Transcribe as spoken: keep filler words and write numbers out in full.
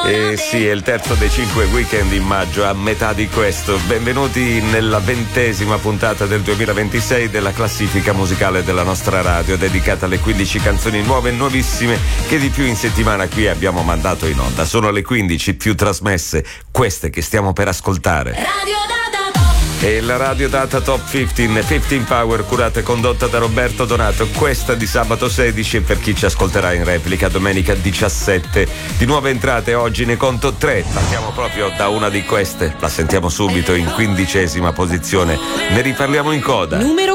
Eh sì, è il terzo dei cinque weekend in maggio, a metà di questo. Benvenuti nella ventesima puntata del duemilaventisei della classifica musicale della nostra radio, dedicata alle quindici canzoni nuove e nuovissime che di più in settimana qui abbiamo mandato in onda. Sono le quindici più trasmesse, queste che stiamo per ascoltare. Radio E la Radio Data Top quindici, quindici Power, curata e condotta da Roberto Donato. Questa di sabato sedici e per chi ci ascolterà in replica domenica diciassette. Di nuove entrate oggi ne conto tre. Partiamo proprio da una di queste. La sentiamo subito in quindicesima posizione. Ne riparliamo in coda. Numero